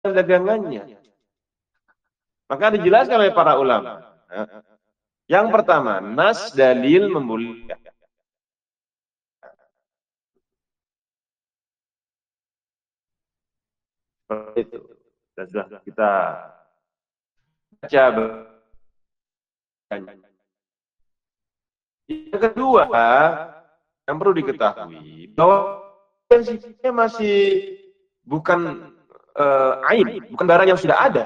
dagangannya. Maka dijelaskan oleh para ulama. Yang pertama, nas dalil membolehkan. Seperti itu. Dan sudah kita baca. Yang kedua, yang perlu diketahui bahwa prinsipnya masih bukan ain, bukan barang yang sudah ada.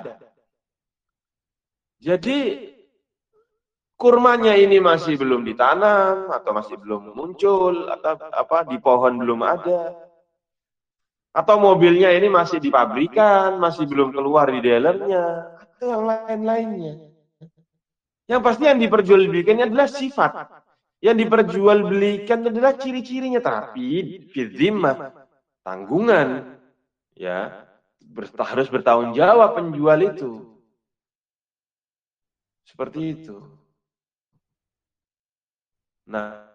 Jadi kurmanya ini masih belum ditanam atau masih belum muncul atau apa di pohon belum ada. Atau mobilnya ini masih di pabrikan, masih belum keluar di dealernya, atau yang lain-lainnya. Yang pasti yang diperjualbelikan adalah sifat. Yang diperjualbelikan adalah ciri-cirinya, tapi fidzimah, tanggungan, ya harus bertanggung jawab penjual itu. Seperti itu. Nah,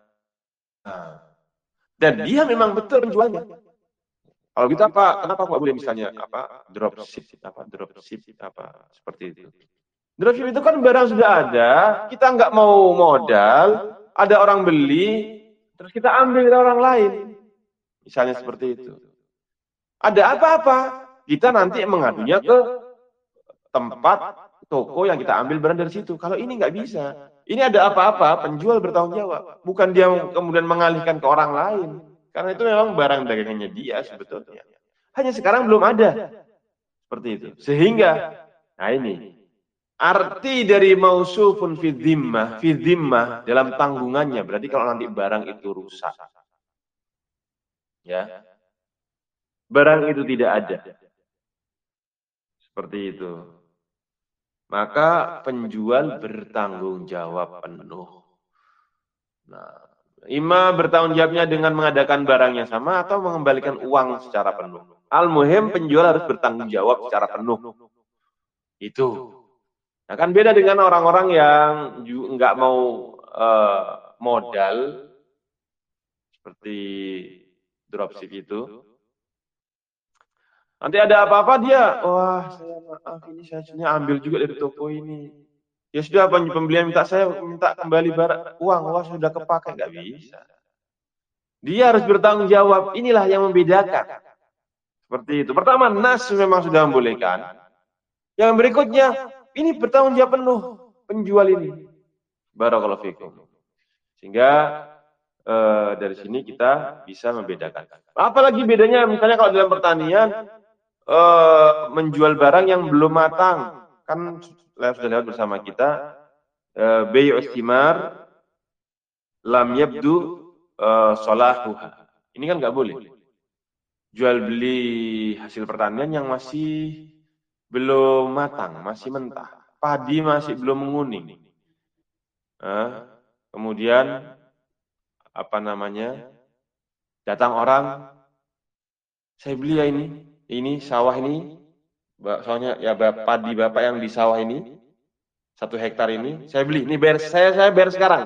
dan dia memang betul penjualnya. Kalau gitu apa? Kenapa nggak boleh misalnya dropship seperti itu? Dropship itu kan barang sudah ada, kita nggak mau modal, ada orang beli, terus kita ambil dari orang lain, misalnya seperti itu. Ada apa-apa, kita nanti mengadunya ke tempat toko yang kita ambil barang dari situ. Kalau ini nggak bisa, ini ada apa-apa, penjual bertanggung jawab, bukan dia kemudian mengalihkan ke orang lain, karena itu memang barang dagangannya dia sebetulnya. Hanya sekarang belum ada seperti itu, sehingga nah ini arti dari mausufun fi dhimmah dalam tanggungannya, berarti kalau nanti barang itu rusak, ya, barang itu tidak ada, seperti itu, maka penjual bertanggung jawab penuh. Nah, ima bertanggung jawabnya dengan mengadakan barangnya sama atau mengembalikan uang secara penuh. Al-muhim penjual harus bertanggung jawab secara penuh. Itu. Nah, kan beda dengan orang-orang yang nggak mau modal seperti dropship itu. Nanti ada apa-apa dia, wah saya maaf ini saya ambil juga dari toko ini. Ya sudah pembelian minta kembali uang, wah sudah kepakai, nggak bisa. Dia harus bertanggung jawab. Inilah yang membedakan. Seperti itu. Pertama, nas memang sudah membolehkan. Yang berikutnya, ini bertanggung jawab penuh penjual ini. Barakallahu fikum. Sehingga dari sini kita bisa membedakan. Apalagi bedanya misalnya kalau dalam pertanian menjual barang yang belum matang. Kan sudah lewat bersama kita. Bai'us thimar lam yabdu solahuha. Ini kan nggak boleh. Jual beli hasil pertanian yang masih belum matang, masih mentah. Padi masih belum menguning. Kemudian datang orang, saya beli ya ini sawah ini, soalnya ya padi bapak yang di sawah ini 1 hektar ini, saya beli, ini bayar saya bayar sekarang.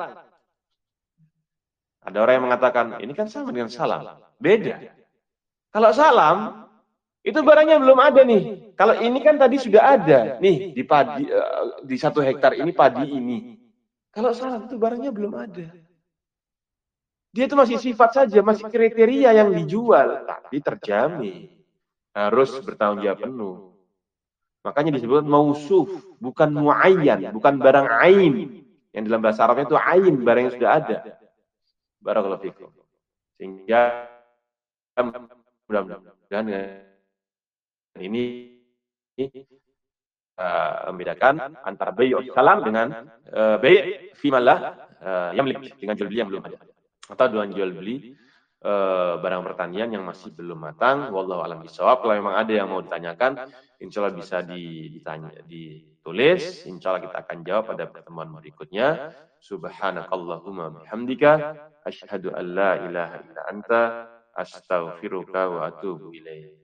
Ada orang yang mengatakan ini kan sama dengan salam, beda. Kalau salam itu barangnya belum ada nih. Kalau ini kan tadi sudah ada nih di padi di 1 hektar ini padi ini. Kalau salam itu barangnya belum ada. Dia itu masih sifat saja, masih kriteria yang dijual, tapi terjamin harus bertanggung jawab penuh. Makanya disebut mausuf, bukan muayyan, bukan barang ain. Yang dalam bahasa Arabnya itu ain, barang yang sudah ada. Barakallahu fikum. Sehingga mudah-mudahan ini membedakan antara bai' salam dengan bai' fi malah yamlik, dengan jual beli yang belum ada. Atau dengan jual beli barang pertanian yang masih belum matang. Wallahu a'lam bishawab. Kalau memang ada yang mau ditanyakan, insya Allah bisa ditulis. Insya Allah kita akan jawab pada pertemuan berikutnya. Subhanakallahumma bihamdika asyhadu an la ilaha illa anta astaghfiruka wa atubu ilaik.